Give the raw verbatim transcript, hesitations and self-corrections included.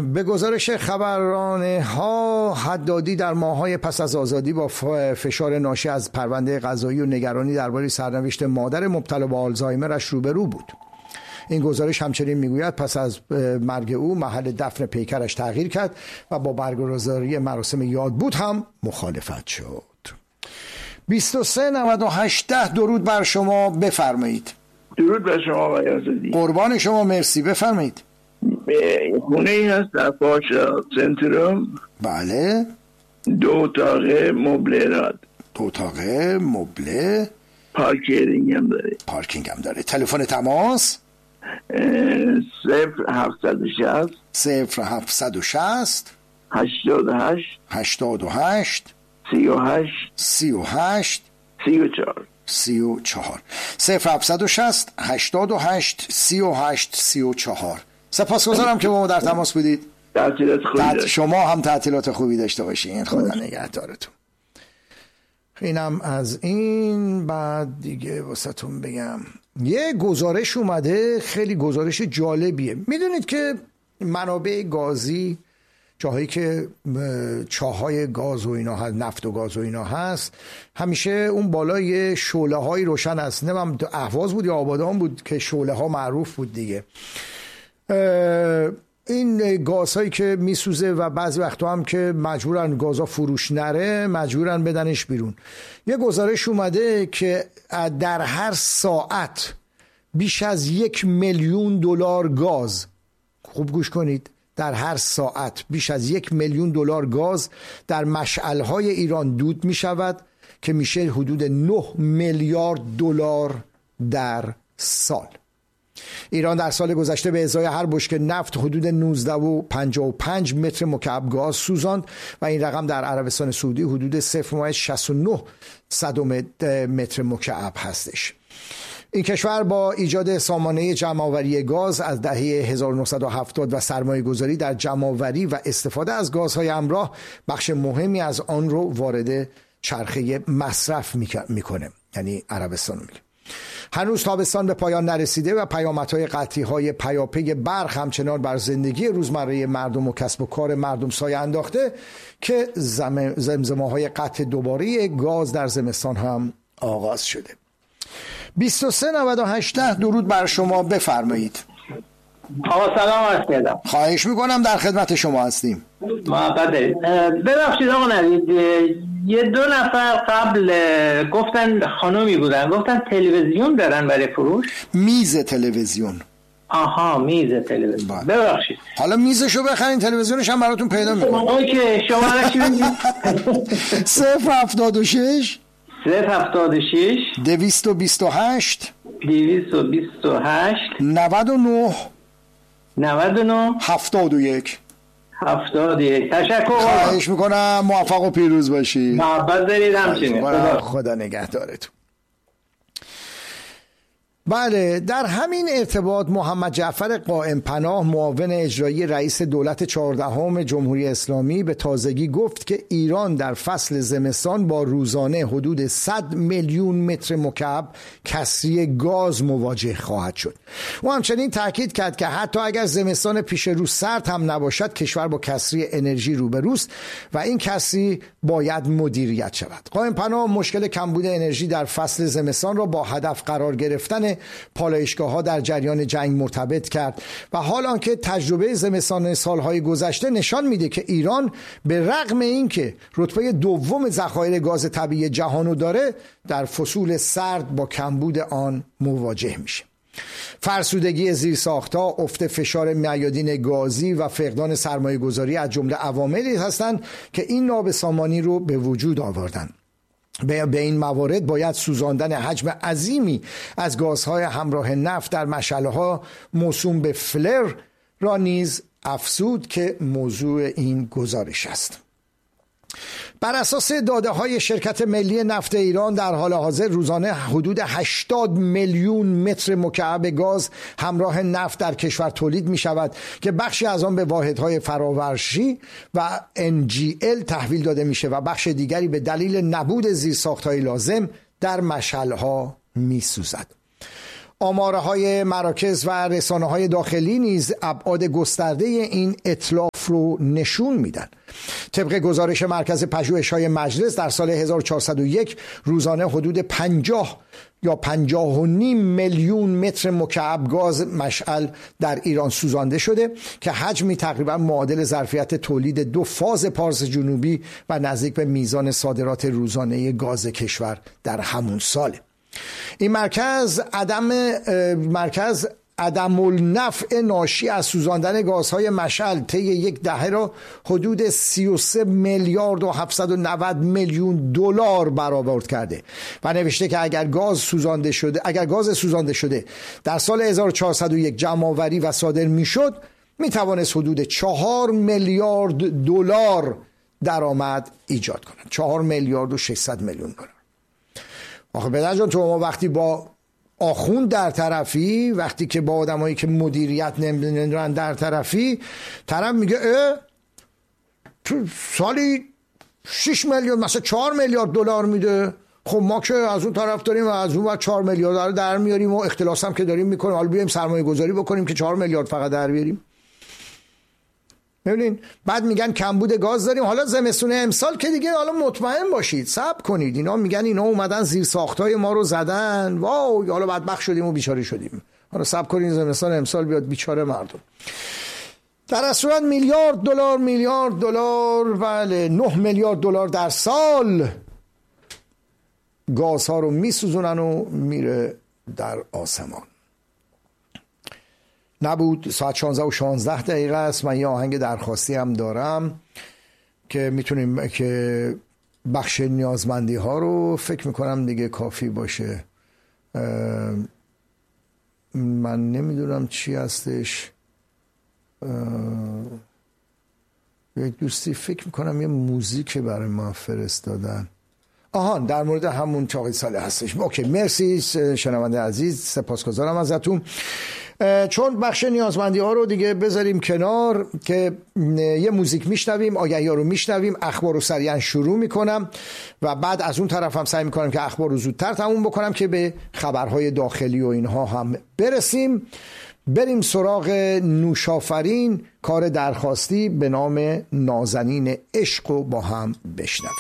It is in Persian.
به گزارش خبررسانه ها، حدادی در ماه‌های پس از آزادی با فشار ناشی از پرونده قضایی و نگرانی درباره سرنوشت مادر مبتلا به آلزایمرش روبرو بود. این گزارش همچنین میگوید پس از مرگ او محل دفن پیکرش تغییر کرد و با برگزاری مراسم یادبود هم مخالفت شد. بیست و سه نود و هشت درود بر شما، بفرمایید. درود بر شما آقای آزادی. قربان شما، مرسی، بفرمایید. خونه ای هست در پاشا سنتروم. بله. دو اتاقه مبله راد. دو اتاقه مبله. پارکینگ هم داره. پارکینگ هم داره. تلفن تماس صفر هفتصد و شصت صفر هفتصد و شصت هشتاد و هشت هشتاد و هشت سی و هشت سی و هشت سی و چهار سی و چهار صفر هفتصد و شصت هشتاد و هشت سی و هشت سی و چهار. سپاسگزارم که با ما در تماس بودید. تعطیلات خوبی تعط... شما هم تعطیلات خوبی داشته باشین. خدا نگهدارتون. اینم از این. بعد دیگه واسهتون بگم یه گزارش اومده، خیلی گزارش جالبیه. میدونید که منابع گازی، جاهایی که چاهای گاز و اینا هست، نفت و گاز و اینا هست، همیشه اون بالای شعله های روشن است. نمیم اهواز بود یا آبادان بود که شعله ها معروف بود دیگه. این گازهایی که میسوزه و بعضی وقتا هم که مجبورن گازها فروش نره، مجبورن بدنش بیرون. یه گزارش اومده که در هر ساعت بیش از یک میلیون دلار گاز، خوب گوش کنید، در هر ساعت بیش از یک میلیون دلار گاز در مشعل‌های ایران دود میشود که میشه حدود نه میلیارد دلار در سال. ایران در سال گذشته به ازای هر بشکه نفت حدود نوزده و پنجاه و پنج متر مکعب گاز سوزاند و این رقم در عربستان سعودی حدود صفر ممیز شصت و نه صدم متر مکعب هستش. این کشور با ایجاد سامانه جمع‌آوری گاز از دهه هزار و نهصد و هفتاد و سرمایه گذاری در جمع‌آوری و استفاده از گازهای همراه، بخش مهمی از آن رو وارد چرخه مصرف میکنه، یعنی عربستان میکنه. هنوز تابستان به پایان نرسیده و پیامدهای قطعی‌های پیاپی برق همچنان بر زندگی روزمره مردم و کسب و کار مردم سایه انداخته که زمزمه‌های قطع دوباره گاز در زمستان هم آغاز شده. بیست و سه نود و هشت درود بر شما، بفرمایید. آقا سلام عرض می‌کنم. خواهش میکنم، در خدمت شما هستیم. محبت دارید. ببخشید آقا نوید، یه دو نفر قبل گفتن، خانومی بودن، گفتن تلویزیون دارن برای فروش. میز تلویزیون. آها، میز تلویزیون. ببخشید. حالا میزشو بخرین، تلویزیونش هم براتون پیدا میکنم. اوکی، شماره‌اش بگید. صفر هفتاد و شش صفر هفتاد و شش دویست و بیست و هشت دویست و بیست و هشت نود و نه نود و نه هفتاد و یک هفتاد و یک. تشکر. خواهش میکنم، موفق و پیروز باشید. محبت دارید همچنین. خدا, خدا نگهدارتون. بله، در همین ارتباط محمد جعفر قائم پناه، معاون اجرایی رئیس دولت چهاردهم جمهوری اسلامی، به تازگی گفت که ایران در فصل زمستان با روزانه حدود صد میلیون متر مکعب کسری گاز مواجه خواهد شد. او همچنین تاکید کرد که حتی اگر زمستان پیش رو سرد هم نباشد، کشور با کسری انرژی روبروست و این کسری باید مدیریت شود. قائم پناه مشکل کمبود انرژی در فصل زمستان را با هدف قرار گرفتن پالایشگاه‌ها در جریان جنگ مرتبط کرد و حال آنکه تجربه زمستان سالهای گذشته نشان میده که ایران به رغم اینکه رتبه دوم ذخایر گاز طبیعی جهانو داره، در فصول سرد با کمبود آن مواجه میشه. فرسودگی زیرساخت‌ها، افت فشار میادین گازی و فقدان سرمایه گذاری از جمله عواملی هستند که این نابسامانی رو به وجود آوردن. به این موارد باید سوزاندن حجم عظیمی از گازهای همراه نفت در مشعله‌ها موسوم به فلر را نیز افزود که موضوع این گزارش است. بر اساس داده‌های شرکت ملی نفت ایران، در حال حاضر روزانه حدود هشتاد میلیون متر مکعب گاز همراه نفت در کشور تولید می شود که بخشی از آن به واحدهای فرآورشی و ان جی ال تحویل داده میشه و بخش دیگری به دلیل نبود زیرساخت‌های لازم در مشعل‌ها می سوزد. آماره های مراکز و رسانه های داخلی نیز ابعاد گسترده این اتلاف رو نشون میدن. طبق گزارش مرکز پژوهش‌های مجلس در سال هزار و چهارصد و یک روزانه حدود پنجاه یا پنجاه و نیم میلیون متر مکعب گاز مشعل در ایران سوزانده شده که حجمی تقریبا معادل ظرفیت تولید دو فاز پارس جنوبی و نزدیک به میزان صادرات روزانه گاز کشور در همون ساله. این مرکز عدم مرکز عدم النفع ناشی از سوزاندن گازهای مشعل طی یک دهه را حدود سی و سه میلیارد و هفتصد و نود میلیون دلار برآورد کرده و نوشته که اگر گاز سوزانده شده اگر گاز سوزانده شده در سال هزار و چهارصد و یک جمع آوری و صادر میشد میتوانست حدود چهار میلیارد دلار درآمد ایجاد کند. چهار میلیارد و ششصد میلیون دلار. آخه بدن جان، تو ما وقتی با آخوند در طرفی، وقتی که با آدمایی که مدیریت نمیدونن در طرفی، طرف میگه اه تو سالی شش میلیون مثلا چهار میلیارد دلار میده، خب ما که از اون طرف داریم و از اون ور چهار میلیارد دلار در میاریم و اختلاس هم که داریم میکنیم، حالا بیایم سرمایه گذاری بکنیم که چهار میلیارد فقط در بیاریم. ببینین بعد میگن کمبود گاز داریم. حالا زمستون امسال که دیگه حالا مطمئن باشید، صبر کنید، اینا میگن اینا اومدن زیر ساختای ما رو زدن، واو حالا بدبخت شدیم و بیچاره شدیم. حالا صبر کنید زمستون امسال بیاد، بیچاره مردم. در اصل میلیارد دلار میلیارد دلار بله نه میلیارد دلار در سال گاز ها رو میسوزونن و میره در آسمان. نبود ساعت شانزده و شانزده دقیقه است. من یه آهنگ درخواستی هم دارم که میتونیم که بخش نیازمندی ها رو فکر میکنم دیگه کافی باشه. من نمیدونم چی هستش. یک دوستی فکر میکنم یه موزیک برای ما فرستادن. آهان در مورد همون چاقی ساله هستش. اوکی، مرسی شنونده عزیز، سپاسگزارم ازتون. چون بخش نیازمندی ها رو دیگه بذاریم کنار که یه موزیک میشنویم، آگهی ها رو میشنویم، اخبار رو سریعا شروع میکنم و بعد از اون طرف هم سعی میکنم که اخبار رو زودتر تموم بکنم که به خبرهای داخلی و اینها هم برسیم. بریم سراغ نوشافرین، کار درخواستی به نام نازنین عشق رو با هم بشنویم.